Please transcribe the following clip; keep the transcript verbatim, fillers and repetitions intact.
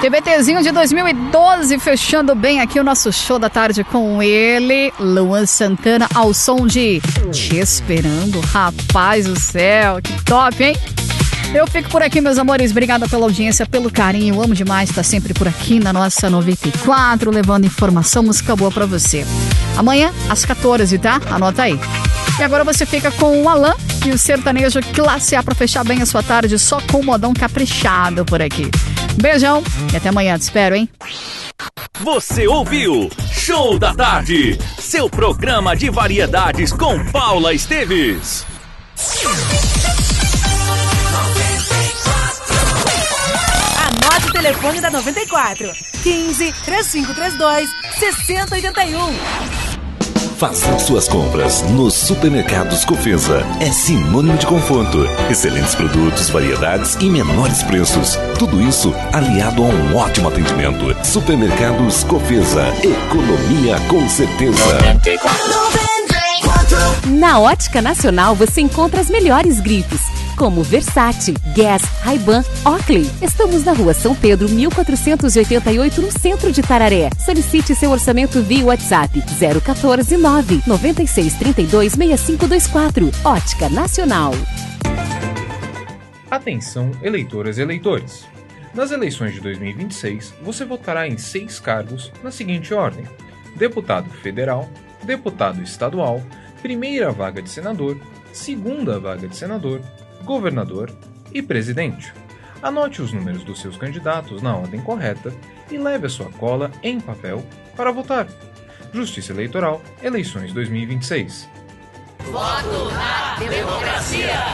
TBTzinho de dois mil e doze, fechando bem aqui o nosso show da tarde com ele, Luan Santana, ao som de Te Esperando. Rapaz do céu, que top, hein? Eu fico por aqui, meus amores. Obrigada pela audiência, pelo carinho. Amo demais estar sempre por aqui na nossa noventa e quatro, levando informação, música boa pra você. Amanhã, às quatorze, tá? Anota aí. E agora você fica com o Alan e o sertanejo classe A pra fechar bem a sua tarde, só com o modão caprichado por aqui. Beijão e até amanhã, te espero, hein? Você ouviu Show da Tarde, seu programa de variedades com Paula Esteves. Anote o telefone da noventa e quatro, quinze, trinta e cinco trinta e dois, sessenta oitenta e um. Faça suas compras nos supermercados Cofesa. É sinônimo de conforto, excelentes produtos, variedades e menores preços. Tudo isso aliado a um ótimo atendimento. Supermercados Cofesa. Economia com certeza. Na Ótica Nacional você encontra as melhores grifes, como Versace, Guess, Ray-Ban, Oakley. Estamos na rua São Pedro, mil quatrocentos e oitenta e oito, no centro de Tararé. Solicite seu orçamento via WhatsApp zero um quatro nove, nove seis três dois, seis cinco dois quatro. Ótica Nacional. Atenção, eleitoras e eleitores. Nas eleições de dois mil e vinte e seis, você votará em seis cargos na seguinte ordem: deputado federal, deputado estadual, primeira vaga de senador, segunda vaga de senador, governador e presidente. Anote os números dos seus candidatos na ordem correta e leve a sua cola em papel para votar. Justiça Eleitoral, eleições dois mil e vinte e seis. Voto na democracia!